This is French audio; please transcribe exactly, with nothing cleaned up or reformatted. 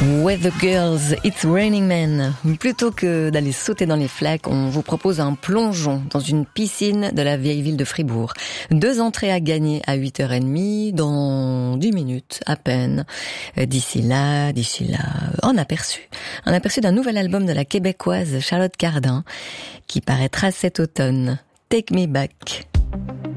Weather Girls, It's Raining Men. Plutôt que d'aller sauter dans les flaques, on vous propose un plongeon dans une piscine de la vieille ville de Fribourg. Deux entrées à gagner à huit heures trente dans dix minutes à peine. D'ici là, d'ici là, un aperçu. Un aperçu d'un nouvel album de la québécoise Charlotte Cardin qui paraîtra cet automne. Take Me Back.